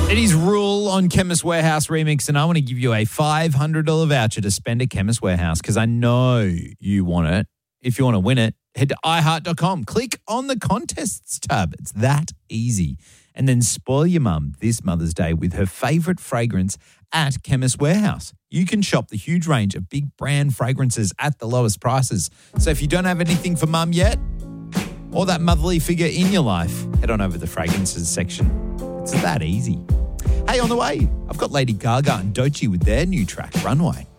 It is Rule on Chemist Warehouse Remix, and I want to give you a $500 voucher to spend at Chemist Warehouse because I know you want it. If you want to win it, head to iHeart.com. Click on the contests tab. It's that easy. And then spoil your mum this Mother's Day with her favourite fragrance at Chemist Warehouse. You can shop the huge range of big brand fragrances at the lowest prices. So if you don't have anything for mum yet, or that motherly figure in your life, head on over to the fragrances section. It's that easy. Hey, on the way, I've got Lady Gaga and Doechii with their new track, Runway.